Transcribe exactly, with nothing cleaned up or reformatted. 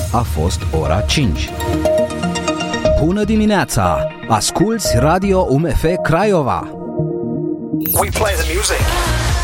a fost ora cinci. Bună dimineața! Asculți Radio U M F Craiova! We play the music.